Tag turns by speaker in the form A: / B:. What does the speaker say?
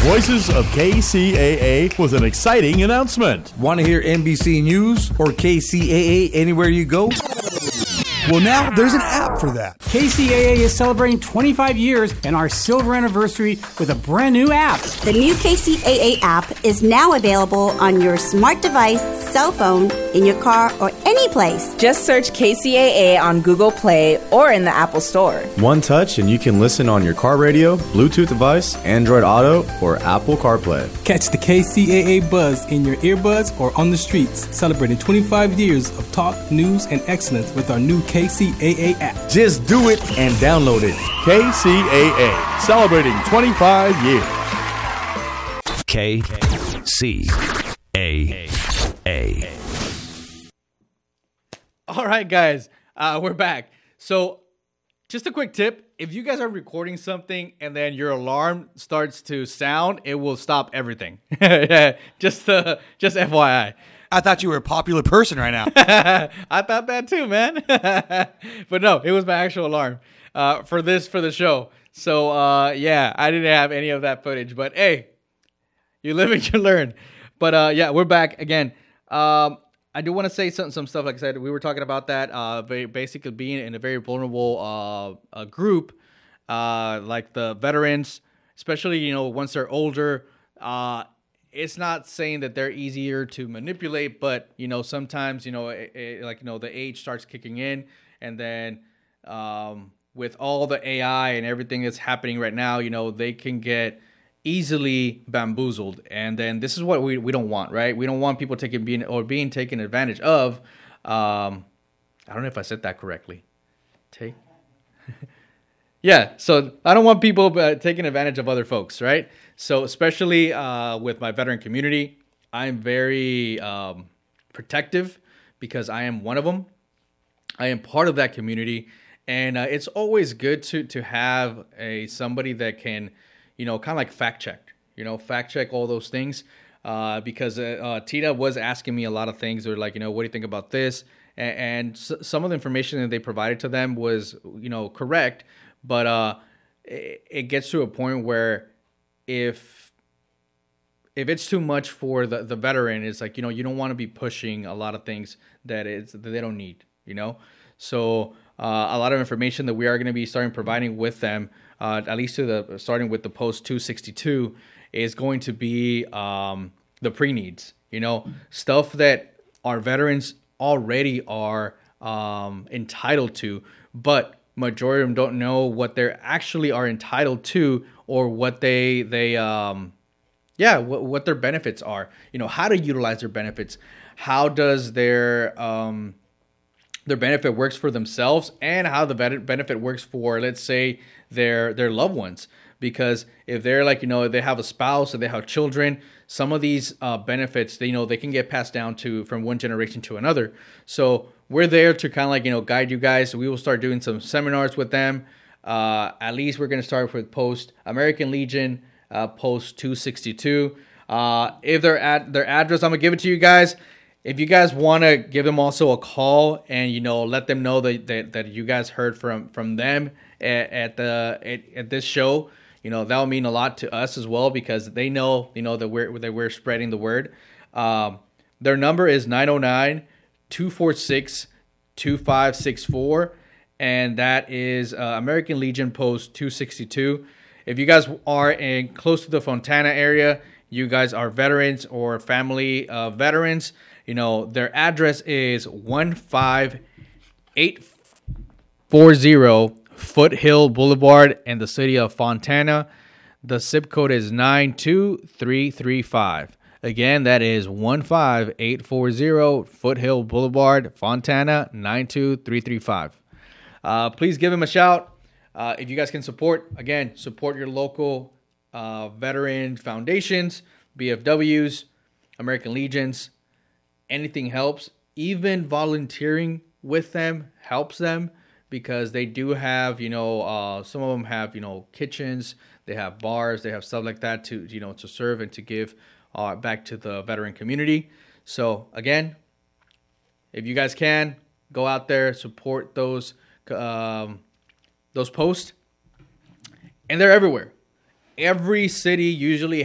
A: Voices of KCAA with an exciting announcement.
B: Want to hear NBC News or KCAA anywhere you go?
C: Well, now there's an app for that.
D: KCAA is celebrating 25 years and our silver anniversary with a brand new app.
E: The new KCAA app is now available on your smart device, cell phone, in your car, or any place.
F: Just search KCAA on Google Play or in the Apple Store.
G: One touch and you can listen on your car radio, Bluetooth device, Android Auto, or Apple CarPlay.
H: Catch the KCAA buzz in your earbuds or on the streets, celebrating 25 years of talk, news, and excellence with our new KCAA app.
B: Just do it and download it.
A: KCAA, celebrating 25 years.
I: KCAA.
J: All right, guys, we're back. So just a quick tip. If you guys are recording something and then your alarm starts to sound, it will stop everything. just FYI.
C: I thought you were a popular person right now.
J: I thought that too, man. But no, it was my actual alarm for the show. So yeah, I didn't have any of that footage. But hey, you live and you learn. But yeah, we're back again. I do want to say some stuff. Like I said, we were talking about that. Basically being in a very vulnerable group, like the veterans, especially once they're older. It's not saying that they're easier to manipulate, but sometimes the age starts kicking in, and then with all the AI and everything that's happening right now, they can get easily bamboozled, and then this is what we don't want, right? We don't want people being taken advantage of. I don't know if I said that correctly. Yeah, so I don't want people taking advantage of other folks, right? So especially with my veteran community, I'm very protective because I am one of them. I am part of that community, and it's always good to have somebody that can, kind of like fact check all those things, because Tina was asking me a lot of things. They're like, what do you think about this? And some of the information that they provided to them was, correct. But it gets to a point where if it's too much for the veteran, it's like, you don't want to be pushing a lot of things that they don't need, So a lot of information that we are going to be starting providing with them, at least starting with the post 262, is going to be the pre-needs, stuff that our veterans already are entitled to, but majority of them don't know what they actually are entitled to, or what what their benefits are. How to utilize their benefits. How does their benefit works for themselves, and how the benefit works for, let's say, their loved ones. Because if they're like, they have a spouse or they have children, some of these benefits, they can get passed down from one generation to another. So we're there to kind of like, guide you guys. We will start doing some seminars with them. At least we're going to start with post American Legion, post 262. If they're at their address, I'm going to give it to you guys. If you guys want to give them also a call and, let them know that you guys heard from them at this show, that will mean a lot to us as well, because they know, that we're spreading the word. Their number is 909-246-2564, and that is American Legion Post 262. If you guys are close to the Fontana area, you guys are veterans or family of veterans, their address is 15840 Foothill Boulevard in the city of Fontana. The zip code is 92335. Again, that is 15840 Foothill Boulevard, Fontana, 92335. Please give him a shout. If you guys can support your local veteran foundations, BFWs, American Legions. Anything helps. Even volunteering with them helps them, because they do have, some of them have, kitchens, they have bars, they have stuff like that to serve and to give back to the veteran community. So again, if you guys can, go out there, support those posts, and they're everywhere. Every city usually